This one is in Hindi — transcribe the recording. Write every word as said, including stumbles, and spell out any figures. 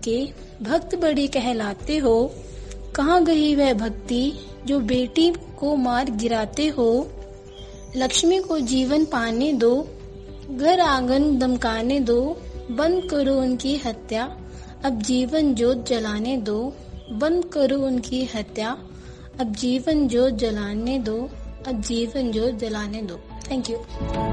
के भक्त बड़े कहलाते हो। कहाँ गई वह भक्ति जो बेटी को मार गिराते हो। लक्ष्मी को जीवन पाने दो, घर आंगन दमकाने दो। बंद करो उनकी हत्या, अब जीवन ज्योत जलाने दो। बंद करो उनकी हत्या, अब जीवन ज्योत जलाने दो। अब जीवन ज्योत जलाने दो। Thank you.